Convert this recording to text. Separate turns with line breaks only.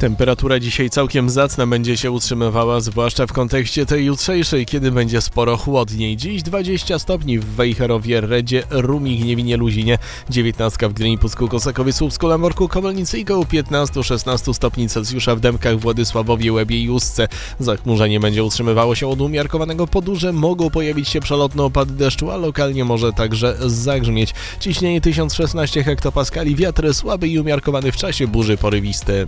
Temperatura dzisiaj całkiem zacna będzie się utrzymywała, zwłaszcza w kontekście tej jutrzejszej, kiedy będzie sporo chłodniej. Dziś 20 stopni w Wejherowie, Redzie, Rumi, Gniewinie, Luzinie, 19 w Gdyni, Pucku, Kosakowie, Słupsku, Lamorku, Komolnicy i koło 15-16 stopni Celsjusza w Dębkach, Władysławowie, Łebie i Ustce. Zachmurzenie będzie utrzymywało się od umiarkowanego po duże, mogą pojawić się przelotne opady deszczu, a lokalnie może także zagrzmieć. Ciśnienie 1016 hektopaskali, wiatr słaby i umiarkowany w czasie burzy porywisty.